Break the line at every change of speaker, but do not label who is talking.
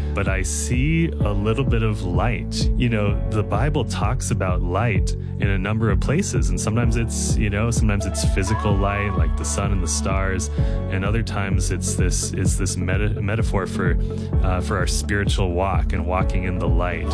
but I see a little bit of light. The Bible talks about light in a number of places, and sometimes it's physical light, like the sun and the stars, and other times it's this metaphor for our spiritual walk and walking in the light.